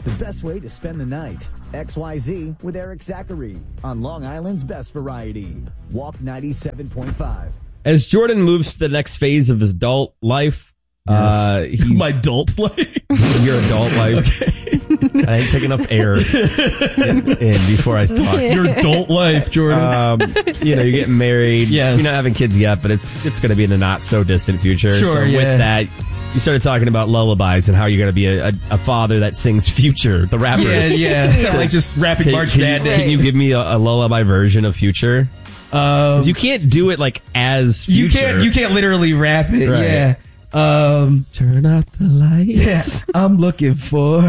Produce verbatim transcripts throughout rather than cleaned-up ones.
The best way to spend the night. X Y Z with Eric Zachary on Long Island's Best Variety. Walk ninety-seven point five. As Jordan moves to the next phase of his adult life, yes. uh, he's, my adult life, your adult life. Okay. I ain't taking enough air in, in before I talk. Your adult life, Jordan. Um, you know, you're getting married. Yes. You're not having kids yet, but it's it's going to be in the not so distant future. Sure, so yeah. with that, you started talking about lullabies and how you're going to be a, a, a father that sings Future, the rapper. Yeah, yeah. yeah. Like just rapping Can, March can, Madness. can you give me a, a lullaby version of Future? Um, you can't do it like as Future. You can't. You can't literally rap it. Right. Yeah. Um, Turn out the lights. Yeah. I'm looking for.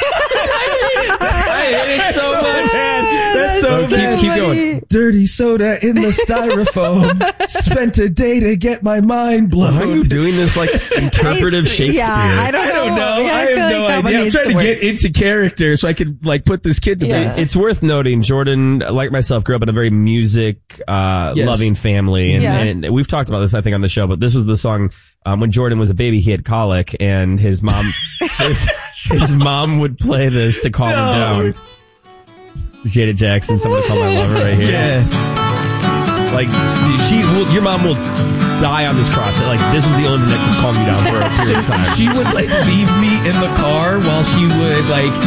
I hate it so much. That's so oh, keep, keep going. Dirty soda in the styrofoam. Spent a day to get my mind blown. Why are you doing this like interpretive Shakespeare? Yeah, I don't I know. don't know. Yeah, I, I have feel no like that one idea. I'm needs trying to to work. get into character so I could like put this kid to Yeah. bed. It's worth noting, Jordan, like myself, grew up in a very music uh, Yes. loving family, and, Yeah. and we've talked about this, I think, on the show. But this was the song um, when Jordan was a baby. He had colic, and his mom, his, his mom would play this to calm No. him down. Jada Jackson, someone to call my lover right here. Yeah. Like she, will, your mom will die on this cross. Like this is the only thing that can calm you down for a period of time. She would like leave me in the car while she would like